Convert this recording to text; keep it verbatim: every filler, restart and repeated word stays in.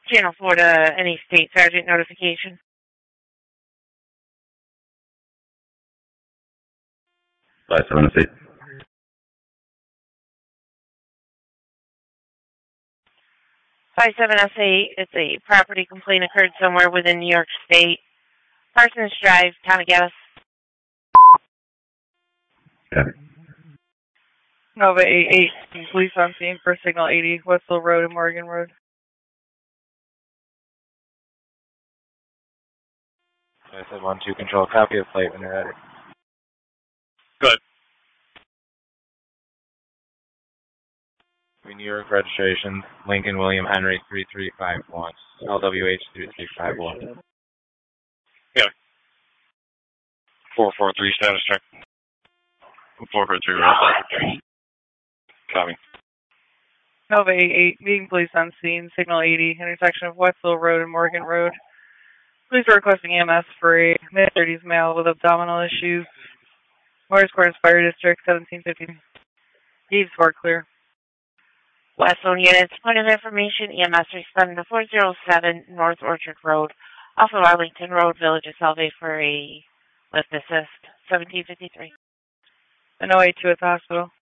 Channel four to any state sergeant notification. five seven S eight. five seven S eight, it's a property complaint occurred somewhere within New York State. Parsons Drive, Town of Gaddis. Got it. Nova eight eight, police on scene for signal eighty, Westfield Road and Morgan Road. I said one two control, copy of plate when you're ready. Good. New York registration, Lincoln William Henry three three five one, L W H three three five one. Yeah. four four three status check. four four three roll status. Copy. Nova eight eight, meeting police on scene, signal eighty, intersection of Westfield Road and Morgan Road. Police are requesting E M S for a mid thirties male with abdominal issues. Morris Corners Fire District, seventeen fifteen. Eaves four clear. Westfield units, point of information, E M S responding to four oh seven North Orchard Road, off of Arlington Road, Village of Salve for a lift assist, seventeen fifty-three. And oh eight two at the hospital.